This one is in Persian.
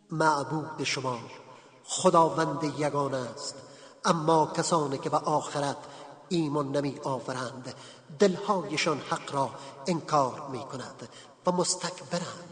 معبود شما خداوند یگانه است، اما کسانی که به آخرت ایمان نمی آورند دلهایشان حق را انکار می کند و مستکبرند.